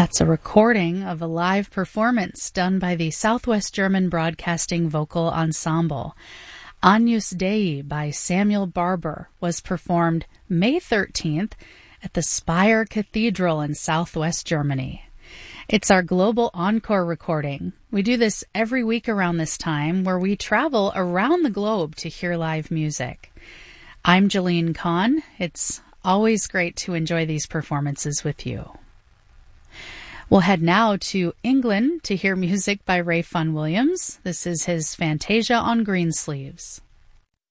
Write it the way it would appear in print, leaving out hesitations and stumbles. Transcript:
That's a recording of a live performance done by the Southwest German Broadcasting Vocal Ensemble. Agnus Dei by Samuel Barber was performed May 13th at the Speyer Cathedral in Southwest Germany. It's our global encore recording. We do this every week around this time, where we travel around the globe to hear live music. I'm Jeline Kahn. It's always great to enjoy these performances with you. We'll head now to England to hear music by Ray Vaughan Williams. This is his Fantasia on Greensleeves.